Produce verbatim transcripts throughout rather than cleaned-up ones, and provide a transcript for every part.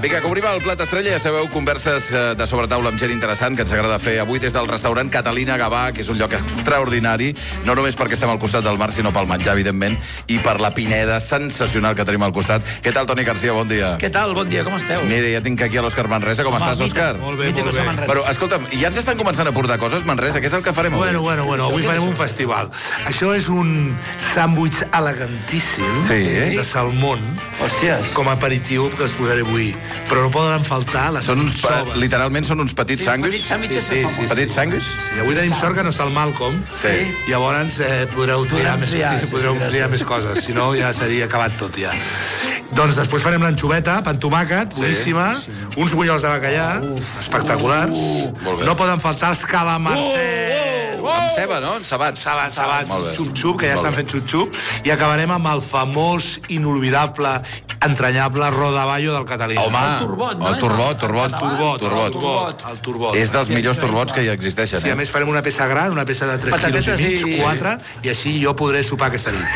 Vinga, que obrim el plat estrella. Ja sabeu, converses de sobretaula amb gent interessant que ens agrada fer avui des del restaurant Catalina Gavà, que és un lloc extraordinari, no només perquè estem al costat del mar, sinó pel menjar, evidentment, i per la pineda sensacional que tenim al costat. Què tal, Toni Garcia? Bon dia. Què tal? Bon dia, com esteu? Mira, ja tinc aquí a l'Òscar Manresa. Com estàs, Òscar? Molt bé, molt bé. Bueno, escolta'm, ja ens estan començant a portar coses, Manresa. Què és el que farem avui? Bueno, bueno, bueno, avui farem un festival. Això és un sàndwich elegantíssim Sí. de salmón, Hòsties. com a aperitiu que us posaré avui. Però no poden faltar les Són uns, pa- soves. literalment són uns petits Sí, sanguis. petits sàndwiches Sí, sí, famosos. sí. Petits sanguis? Sí, avui tenim sort que no està el Malcolm. Sí. Llavors eh, podreu triar, Podrem més, triar, sí, sí, podreu sí, gràcies. triar més coses. Si no, ja seria acabat tot, ja. Doncs després farem l'anxoveta, pa amb tomàquet, boníssima, uns bunyols de bacallà, espectaculars. Molt bé. No poden faltar els calamarsets. Amb ceba, no? Encebats. Sabats, sabats, Molt bé. xup-xup, que ja Molt estan bé. fent xup-xup, i acabarem amb el famós, inolvidable, entranyable rodaballo del Catalina. Home, El turbot, no? el turbot, turbot, El turbot, turbot. el turbot, el turbot. És dels millors turbots que hi existeixen, Sí, a eh? més farem una peça gran, una peça de tres quilos Patatetes i mig, i- quatre, i així jo podré sopar aquesta nit.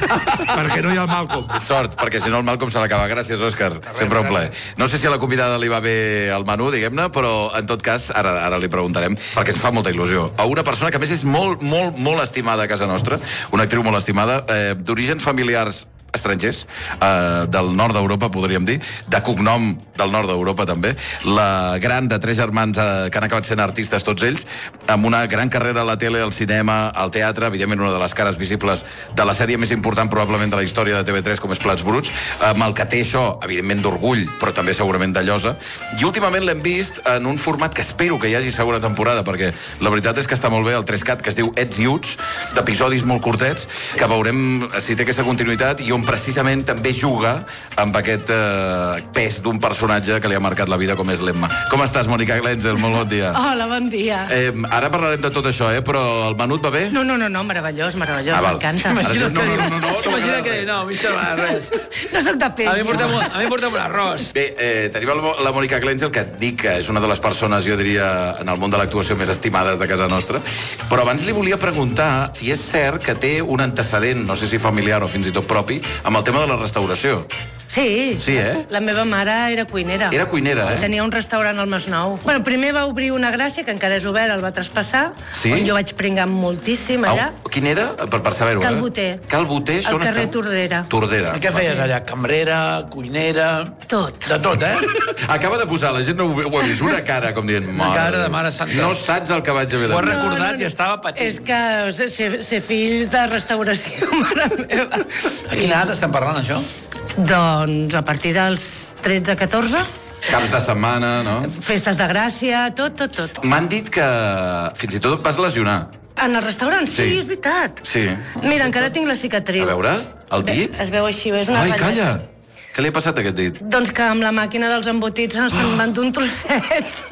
Perquè no hi ha el Malcolm. Sort, perquè si no el Malcolm se l'acaba. Gràcies, Òscar. Sempre un plaer. No sé si a la convidada li va bé el menú, diguem-ne, però en tot cas, ara, ara li preguntarem, perquè ens fa molta il·lusió. A una persona que a més és molt, molt, molt estimada a casa nostra, una actriu molt estimada, eh, d'orígens familiars estrangers, eh, del nord d'Europa, podríem dir, de cognom del nord d'Europa, també. La gran de tres germans eh, que han acabat sent artistes, tots ells, amb una gran carrera a la tele, al cinema, al teatre, evidentment una de les cares visibles de la sèrie més important, probablement, de la història de T V tres, com és Plats Bruts, amb el que té això, evidentment, d'orgull, però també segurament de llosa. I últimament l'hem vist en un format que espero que hi hagi segona temporada, perquè la veritat és que està molt bé, el tres cat, que es diu Ets i Uts, d'episodis molt curtets, que veurem si té aquesta continuïtat, i on precisament també juga amb aquest eh, pes d'un personatge que li ha marcat la vida, com és l'Emma. Com estàs, Mònica Glenzel? Molt bon dia. Hola, bon dia. Eh, ara parlarem de tot això, eh? Però el menú et va bé? No, no, no, no, meravellós, meravellós, Ah, val. m'encanta. Ara dius, Imagina't no, que no, diu... no, no, no, Imagina no, que no. diu, no, a mi això no m'agrada res. No sóc de peix. A mi porta'm, un- a mi porta'm un arròs. Bé, eh, tenim el, la Mònica Glenzel, que et dic que és una de les persones, jo diria, en el món de l'actuació més estimades de casa nostra, però abans li volia preguntar si és cert que té un antecedent, no sé si familiar o fins i tot propi, amb el tema de la restauració. Sí. Sí, eh? La meva mare era cuinera. Era cuinera, eh? Tenia un restaurant al Masnou. Bueno, primer va obrir una Gràcia, que encara és obert, el va traspassar, Sí? on jo vaig pringar moltíssim allà. Au, quin era? Per, per saber-ho, Cal eh? Boter. Cal Boter, això Al on carrer està? Tordera. Tordera. Què feies allà? Cambrera, cuinera... Tot. De tot, eh? Acaba de posar, la gent no ho, ho ha vist, una cara com dient... Una cara de mare santa. No saps el que vaig haver de Ho has fer. recordat i estava patint. És que ser, ser, ser fills de restauració, mare meva. A quina edat estem parlant, això? Doncs a partir dels tretze catorze, Caps de setmana, no? festes de Gràcia, tot, tot, tot. M'han dit que fins i tot et vas lesionar. En el restaurant, sí, Sí. és veritat. Sí. Mira, encara tinc la cicatriu. A veure, el dit? Es veu així, és una Ai, ratlla. calla! Què li ha passat a aquest dit? Doncs que amb la màquina dels embotits se'n van d'un trosset.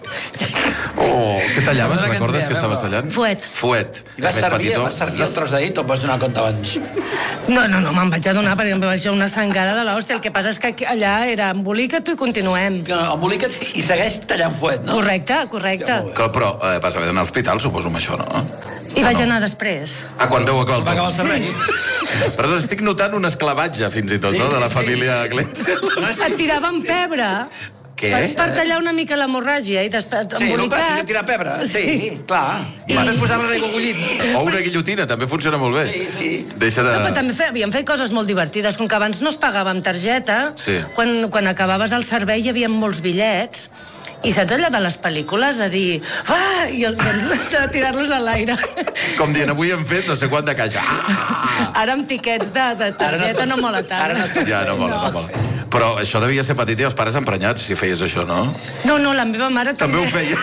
Oh, què tallaves? Perdona que Recordes ens que diem, estaves eh? tallant? Fuet. Fuet. I vas És més servir, petitó. vas servir el tros de dit o et vas donar compte abans? No, no, no, me'n vaig adonar perquè em vaig fer una sangada de l'hòstia. El que passa és que aquí- allà era embolica-t'ho i continuem. Que embolica't i segueix tallant fuet, no? Correcte, correcte. Que, però eh, vas haver d'anar a l'hospital, suposo, amb això, no? I vaig anar després. Ah, quan veu acabar el Va acabar el torn. servei. Però no, estic notant un esclavatge, fins i tot, Sí, no?, de la sí. família Glenzel. Et tiraven pebre. Què? Per, per tallar una mica l'hemorràgia i després Sí, no embolicat. cal tirar pebre. Sí, clar. I I- després posar-la d'aigua bullit. O una guillotina, també funciona molt bé. Sí, sí. Deixa de... No, però també fe, havíem fet coses molt divertides. Com que abans no es pagava amb targeta, Sí. quan, quan acabaves el servei hi havia molts bitllets. I saps allò de les pel·lícules, de dir... Ah! I el, de tirar-los a l'aire. Com dient, avui hem fet no sé quant de caixa. Ah! Ara amb tiquets de, de targeta no mola tant. Ara no es pot Ja, no mola, no mola. Però això devia ser petit i els pares emprenyats, si feies això, no? No, no, la meva mare... També ho feia.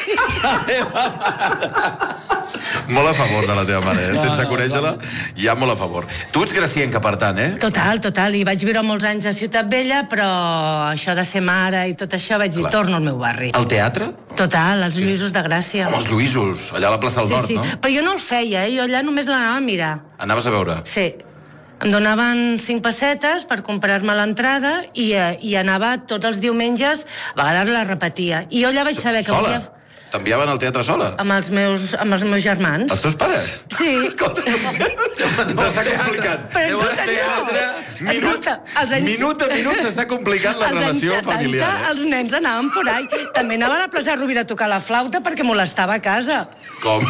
Molt a favor de la teva mare, eh? No, Sense no, conèixer-la, ja molt a favor. Tu ets gracienca, per tant, eh? Total, total. I vaig viure molts anys a Ciutat Vella, però això de ser mare i tot això, vaig dir, Clar. torno al meu barri. El teatre? Total, els Lluïsos de Gràcia. Amb els Lluïsos, allà a la plaça del Sí, Nord, sí. no? Però jo no el feia, eh? Jo allà només l'anava a mirar. Anaves a veure. Sí. Em donaven cinc pessetes per comprar-me l'entrada i, eh, i anava tots els diumenges, a vegades la repetia. I jo allà vaig saber que Sola? volia... T'enviaven al teatre sola? Amb els meus, amb els meus germans. Els teus pares? Sí. Escolta, ens està complicant. Però Aneu al escolta, teatre, no. minut, Escolta, els anys- minut a minut s'està complicant la Als anys relació setanta, familiar. Eh? els nens anaven por ahí. També anaven a la plaça Rovira a tocar la flauta perquè molestava a casa. Com?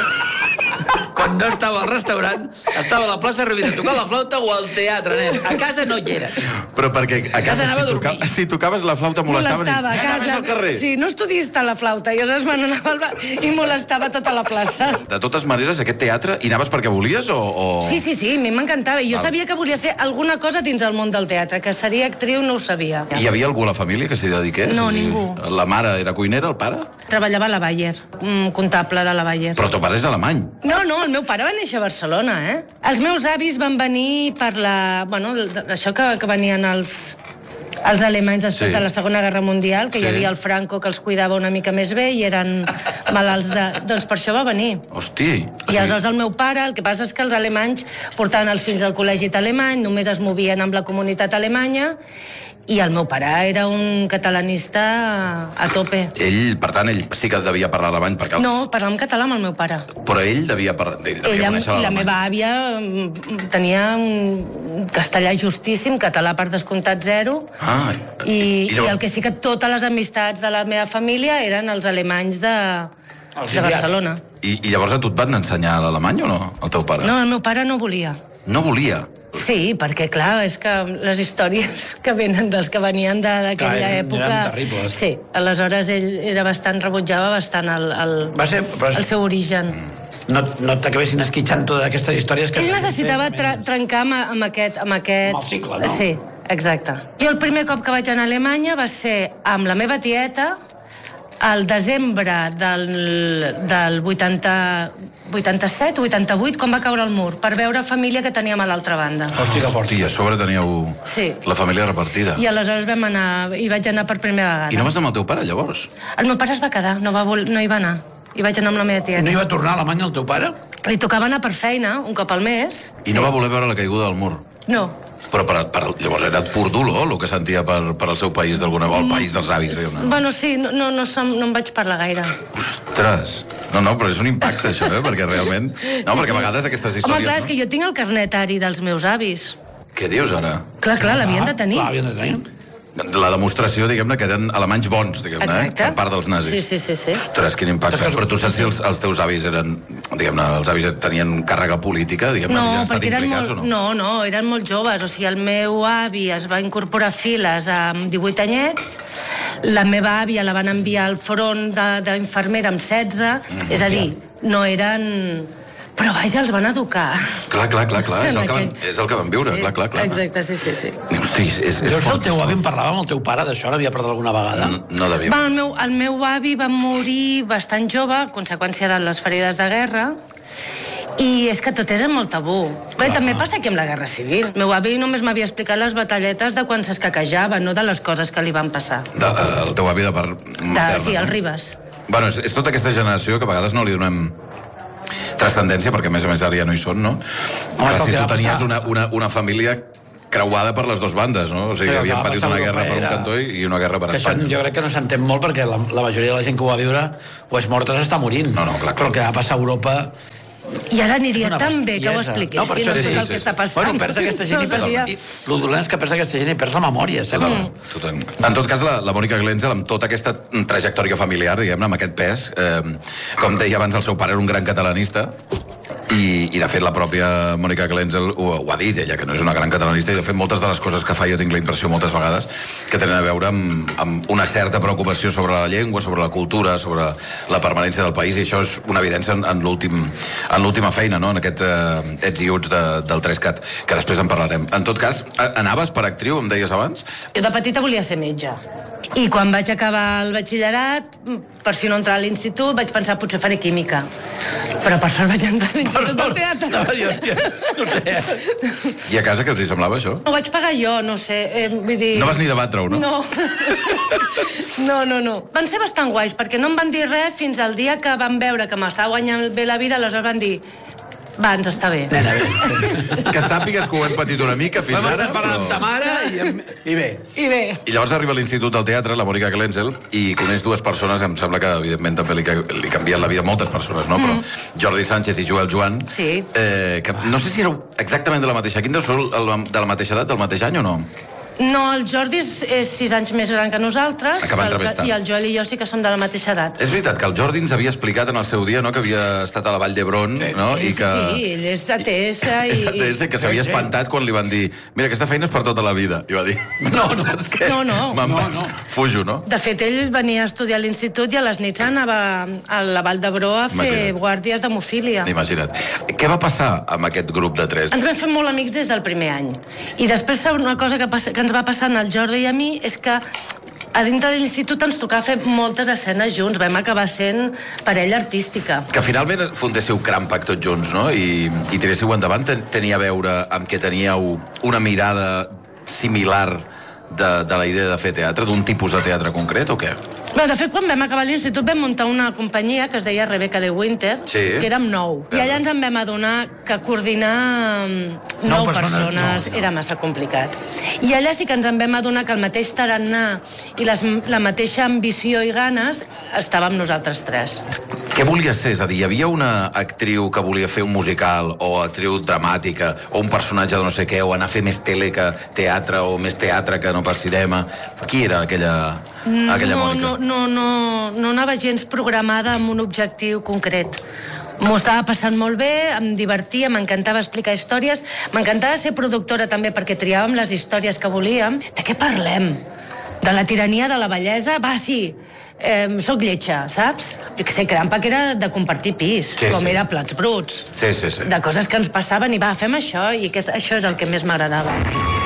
Quan no estava al restaurant, estava a la plaça Rovira tocant la flauta o al teatre, nen. A casa no hi era. Però perquè a casa, anava a si, dormir. toca, si tocaves la flauta molestaven... Molestava a i... casa. Anaves al carrer. Sí, no estudista la flauta. I aleshores me n'anava al bar i molestava tota la plaça. De totes maneres, aquest teatre, hi anaves perquè volies o...? o... Sí, sí, sí, a mi m'encantava. I jo Val. sabia que volia fer alguna cosa dins del món del teatre, que seria actriu no ho sabia. Hi havia algú a la família que s'hi dediqués? No, És a dir, ningú. La mare era cuinera, el pare? Treballava a la Bayer, un comptable de la Bayer. Però teu pare és alemany. No, no, el meu pare va néixer a Barcelona, eh? Els meus avis van venir per la... Bueno, això que, que venien els... els alemanys després Sí. de la Segona Guerra Mundial, que Sí. hi havia el Franco que els cuidava una mica més bé i eren malalts de... Doncs per això va venir. Hosti. I aleshores el meu pare, el que passa és que els alemanys portaven els fills al col·legi alemany, només es movien amb la comunitat alemanya, i el meu pare era un catalanista a tope. Ell, per tant, ell sí que devia parlar alemany, perquè els... No, parlava en català amb el meu pare. Però ell devia, parlar, ell devia Ella, conèixer la l'alemany. meva àvia mm, tenia un castellà justíssim, català per descomptat zero, Ah, i, i i llavors- el que sí que totes les amistats de la meva família eren els alemanys de, Els de enviats. Barcelona. I, I llavors a tu et van ensenyar l'alemany o no, el teu pare? No, el meu pare no volia. No volia. Sí, perquè, clar, és que les històries que venen dels que venien de- d'aquella Clar, eren- època... eren terribles. Sí, aleshores ell era bastant, rebutjava bastant el, el, Va ser... Però el seu origen. no, no t'acabessin esquitxant totes aquestes històries que... Ell necessitava tra trencar amb, amb aquest... Amb, aquest... Amb el cicle, no? Sí, exacte. Jo el primer cop que vaig anar a Alemanya va ser amb la meva tieta al desembre del, del vuitanta, vuitanta-set, vuitanta-vuit, quan va caure el mur, per veure família que teníem a l'altra banda. Hosti, que fort. Hosti, a sobre teníeu Sí. la família repartida. I aleshores vam anar, hi vaig anar per primera vegada. I no vas anar amb el teu pare, llavors? El meu pare es va quedar, no, va vol... no hi va anar. I vaig anar amb la meva tieta. No hi va tornar a Alemanya el teu pare? Li tocava anar per feina, un cop al mes. I no va voler veure la caiguda del mur? No. Però per, per, llavors era pur dolor el que sentia per, per al seu país, d'alguna o el país dels avis, diguem-ne. Bueno, sí, no, no, no, som, no en vaig parlar gaire. Ostres! No, no, però és un impacte, això, eh? Perquè realment... No, perquè a vegades aquestes Home, històries... clar, és no? que jo tinc el carnet ari dels meus avis. Què dius, ara? Clar, clar, l'havien de tenir. Clar, havien de tenir. La demostració, diguem-ne, que eren alemanys bons, diguem-ne, eh? Exacte. Per part dels nazis. Sí, sí, sí, sí. Ostres, quin impacte. És que- Però tu saps si els, els teus avis eren... Diguem-ne, els avis tenien càrrega política, diguem-ne, No, havien estat perquè eren implicats molt, o no? no, no, eren molt joves. O sigui, el meu avi es va incorporar a files amb divuit anyets, la meva àvia la van enviar al front de- d'infermera amb setze, Mm, és a dir, no eren... Però vaja, els van educar. Clar, clar, clar, clar. És En el que van, aquell- és el que van viure, Sí, clar, clar, clar. Exacte, sí, sí, sí. Hosti, és, és, és Llavors el fort. teu és avi fort. en parlava amb el teu pare d'això? L'havia parlat alguna vegada? No, no devia. Va, el, meu, el meu avi va morir bastant jove, a conseqüència de les ferides de guerra, i és que tot era molt tabú. Bé, també passa aquí amb la Guerra Civil. El meu avi només m'havia explicat les batalletes de quan s'escaquejava, no de les coses que li van passar. De, eh, el teu avi de part materna. De, sí, el no? Ribes. Bueno, és, és tota aquesta generació que a vegades no li donem transcendència, perquè a més a més ara ja no hi són, no? Clar, és el si que tu va tenies passar. una, una, una família creuada per les dues bandes, no? O sigui, Però havien va patit passar una a guerra Europa, per un era- cantó i una guerra per Que això Espanya. jo crec que no s'entén molt perquè la, la majoria de la gent que ho va viure o és morta o s'està morint. No, no, clar, clar. Però el que va passar a Europa... I ara aniria És una tan bé que ho bestiesa. expliquessin, No, per això no, sí, tot sí, el sí, que sí. està passant. Bueno, perds aquesta gent i No, perds... seria- I el dolent és que perds aquesta gent i perds la memòria, sempre. Total. En tot cas, la, la Mònica Glenzel, amb tota aquesta trajectòria familiar, diguem-ne, amb aquest pes, eh, com deia abans, el seu pare era un gran catalanista, i, i de fet la pròpia Mònica Glenzel ho, ho ha dit, ella, que no és una gran catalanista, i de fet moltes de les coses que fa jo tinc la impressió moltes vegades que tenen a veure amb, amb una certa preocupació sobre la llengua, sobre la cultura, sobre la permanència del país, i això és una evidència en, en l'últim en l'última feina, no? En aquest eh, ets i uts de, del tres cat, que després en parlarem. En tot cas, a- anaves per actriu, em deies abans? Jo de petita volia ser metge. I quan vaig acabar el batxillerat, per si no entrar a l'institut, vaig pensar potser faré química. Però per sort vaig entrar a l'institut del teatre. No, dir, hòstia, no sé. I a casa què els hi semblava, això? Ho vaig pagar jo, no sé, eh, vull dir... No vas ni debatre-ho, no? No. No, no, no. Van ser bastant guais, perquè no em van dir res fins al dia que van veure que m'estava guanyant bé la vida, aleshores van dir Va, ens està bé. Nena, bé. Que sàpigues que ho hem patit una mica fins Vam ara. estar parlant amb ta mare i, amb... i bé. I bé. I llavors arriba a l'Institut del Teatre, la Mònica Glenzel, i coneix dues persones, em sembla que evidentment també li, li canvien la vida a moltes persones, no? Però Jordi Sánchez i Joel Joan, Sí. eh, que no sé si éreu exactament de la mateixa. Quin deu ser de la mateixa edat, del mateix any o no? No, el Jordi és, és sis anys més gran que nosaltres. Acaba el, entrevistant. I el Joel i jo sí que som de la mateixa edat. És veritat que el Jordi ens havia explicat en el seu dia, no?, que havia estat a la Vall d'Hebron, no? Sí, I que... sí, ell és de T S i... És de T S, que s'havia espantat quan li van dir mira, aquesta feina és per tota la vida. I va dir, no, saps què? No, no. Me'n No, vaig, no. fujo, no? De fet, ell venia a estudiar a l'institut i a les nits anava a la Vall d'Hebron a fer Imagina't. guàrdies d'hemofília. Imagina't. Què va passar amb aquest grup de tres? Ens vam fer molt amics des del primer any. I després una cosa que, passa, que ens va passar al Jordi i a mi és que a dintre de l'institut ens tocava fer moltes escenes junts. Vam acabar sent parella artística. Que finalment fundéssiu Crampac tots junts, no? I, i tiréssiu endavant. Ten, tenia a veure amb que teníeu una mirada similar de, de la idea de fer teatre, d'un tipus de teatre concret, o què? Bé, de fet, quan vam acabar l'institut vam muntar una companyia que es deia Rebecca de Winter, Sí. que érem nou. I allà ens en vam adonar que coordinar mm, nou, Nou persones, persones, no, no. era massa complicat. I allà sí que ens en vam adonar que el mateix tarannà i les, la mateixa ambició i ganes estàvem nosaltres tres. Què volies ser? És a dir, hi havia una actriu que volia fer un musical o actriu dramàtica o un personatge de no sé què o anar a fer més tele que teatre o més teatre que no pas cinema. Qui era aquella, aquella no, Mònica? no, no, no, no anava gens programada amb un objectiu concret. M'ho estava passant molt bé, em divertia, m'encantava explicar històries, m'encantava ser productora també perquè triàvem les històries que volíem. De què parlem? De la tirania de la bellesa? Va, sí, eh, soc lletja, saps? Jo que sé, Crampac era de compartir pis, Sí, com sí. era Plats Bruts. Sí, sí, sí. De coses que ens passaven i va, fem això, i aquest, això és el que més m'agradava.